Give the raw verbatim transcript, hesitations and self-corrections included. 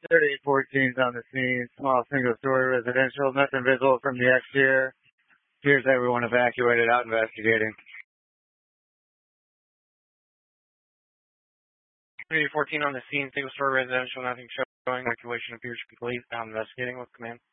thirty-eight fourteen is on the scene. Small single-story residential. Nothing visible from the exterior. Appears everyone evacuated out investigating. thirty-eight fourteen on the scene. Single-story residential. Nothing showing. Evacuation appears to be complete. Out investigating with command.